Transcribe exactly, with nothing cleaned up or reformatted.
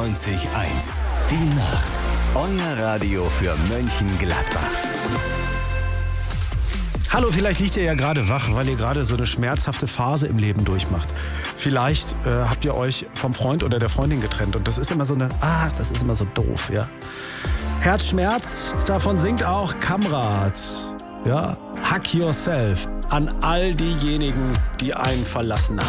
neunzig Komma eins. Die Nacht. Euer Radio für Mönchengladbach. Hallo, vielleicht liegt ihr ja gerade wach, weil ihr gerade so eine schmerzhafte Phase im Leben durchmacht. Vielleicht äh, habt ihr euch vom Freund oder der Freundin getrennt und das ist immer so eine, ah, das ist immer so doof, ja. Herzschmerz, davon singt auch Kamrat, ja. Hack yourself an all diejenigen, die einen verlassen haben.